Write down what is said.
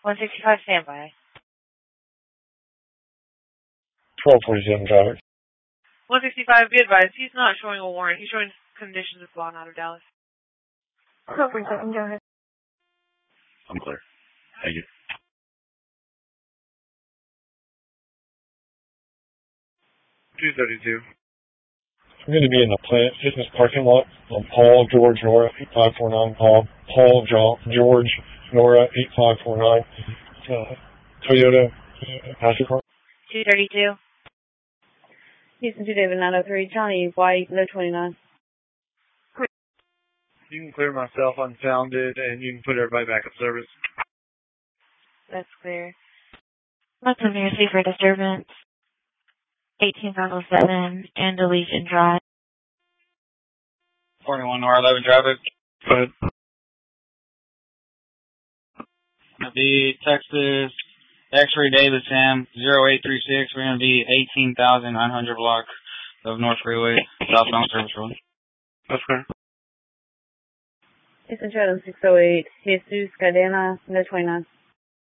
165 standby. 1247 traffic. 165, be advised, he's not showing a warrant. He's showing conditions of blowing out of Dallas. 1247, go ahead. I'm clear. Thank you. I'm going to be in the Planet Fitness parking lot on Paul George Nora 8549. Paul George Nora 8549. Toyota passenger car. 232. Houston 2 David 903, Johnny White, no 29. You can clear myself unfounded, and you can put everybody back up service. That's clear. What's the nearest for disturbance? 18507 and Elysian Drive. 41 Nora 11 traffic. Go ahead. Gonna be Texas X-Ray David Sam 0836. We're gonna be 18,900 block of North Freeway, southbound service road. That's clear. Houston Shadow 608, Jesus Cadena, no 29.